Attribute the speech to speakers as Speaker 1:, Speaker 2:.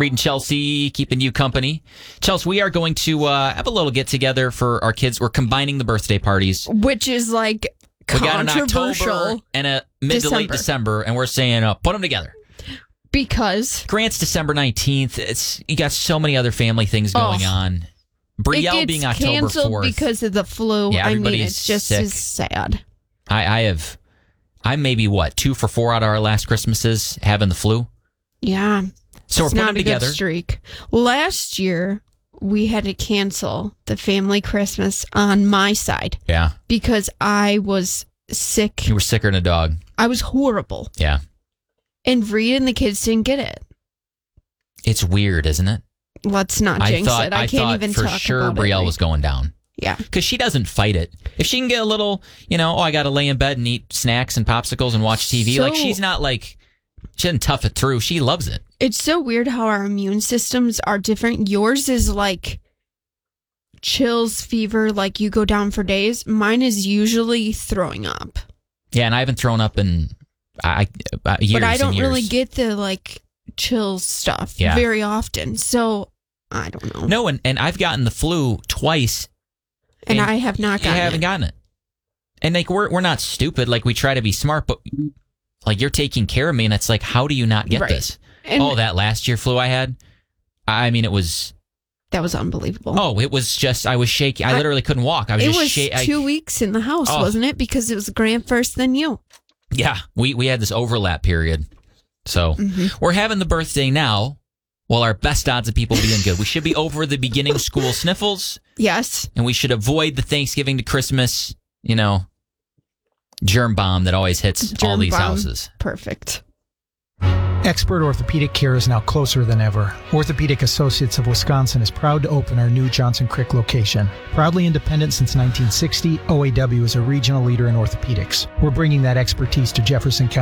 Speaker 1: Reed and Chelsea keeping you company. Chelsea, we are going to have a little get-together for our kids. We're combining the birthday parties.
Speaker 2: Which is like controversial.
Speaker 1: We got an October and a mid to late December, and we're saying put them together.
Speaker 2: Because
Speaker 1: Grant's December 19th. You got so many other family things going on. Brielle being October 4th. It gets canceled
Speaker 2: because of the flu.
Speaker 1: Yeah,
Speaker 2: it's just
Speaker 1: sick.
Speaker 2: as sad.
Speaker 1: I'm maybe 2 for 4 out of our last Christmases having the flu.
Speaker 2: Yeah.
Speaker 1: So we're putting them together.
Speaker 2: Good streak. Last year, we had to cancel the family Christmas on my side.
Speaker 1: Yeah.
Speaker 2: Because I was sick.
Speaker 1: You were sicker than a dog.
Speaker 2: I was horrible.
Speaker 1: Yeah.
Speaker 2: And Reed and the kids didn't get it.
Speaker 1: It's weird, isn't it?
Speaker 2: Let's not jinx it. I can't even talk about it.
Speaker 1: For sure Brielle was going down.
Speaker 2: Yeah.
Speaker 1: Because she doesn't fight it. If she can get a little, I got to lay in bed and eat snacks and popsicles and watch TV. She's not she doesn't tough it through. She loves it.
Speaker 2: It's so weird how our immune systems are different. Yours is chills, fever, you go down for days. Mine is usually throwing up.
Speaker 1: Yeah, and I haven't thrown up in years.
Speaker 2: But I don't really get the chills stuff very often. So I don't know.
Speaker 1: No, and I've gotten the flu twice.
Speaker 2: And I have not gotten it.
Speaker 1: I haven't gotten it. And we're not stupid. We try to be smart, but you're taking care of me, and it's how do you not get this? And that last year flu I had, it was...
Speaker 2: That was unbelievable.
Speaker 1: Oh, it was just, I was shaky. I literally couldn't walk. I was just shaking.
Speaker 2: It was 2 weeks in the house, wasn't it? Because it was Grant first, then you.
Speaker 1: Yeah, we had this overlap period. So we're having the birthday now. Well, our best odds of people being good. We should be over the beginning school sniffles.
Speaker 2: Yes.
Speaker 1: And we should avoid the Thanksgiving to Christmas, germ bomb that always hits all these houses.
Speaker 2: Perfect.
Speaker 3: Expert orthopedic care is now closer than ever. Orthopedic Associates of Wisconsin is proud to open our new Johnson Crick location. Proudly independent since 1960, OAW is a regional leader in orthopedics. We're bringing that expertise to Jefferson County